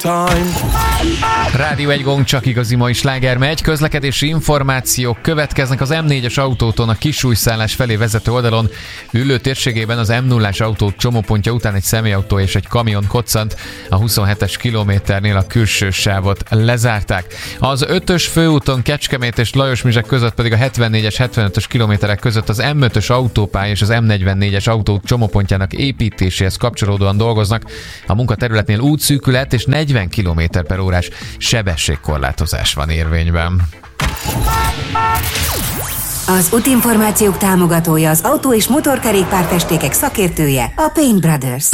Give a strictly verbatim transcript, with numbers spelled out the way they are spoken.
Rádió egy gong, csak igazi mai sláger megy. Közlekedési információk következnek az em négyes autóton a Kisújszállás felé vezető oldalon. Üllő térségében az em nullás autó csomópontja után egy személyautó és egy kamion koccant. A huszonhetes kilométernél a külső sávot lezárták. Az ötös főúton Kecskemét és Lajosmizsek között pedig a hetvennégyes hetvenötös kilométerek között az em ötös autópálya és az em negyvennégyes autó csomópontjának építéséhez kapcsolódóan dolgoznak. A munkaterületnél útszűkület és negyven kilométer per órás sebességkorlátozás van érvényben. Az útinformációk támogatója az autó- és motorkerékpárfestékek szakértője, a Paint Brothers.